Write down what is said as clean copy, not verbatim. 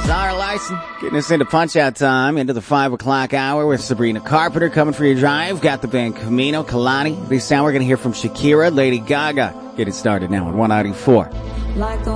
Zara Larson getting us into Punch-Out time, into the 5 o'clock hour with Sabrina Carpenter coming for your drive. Got the band Camino, Kalani. This hour we're going to hear from Shakira, Lady Gaga. Get it started now at 194.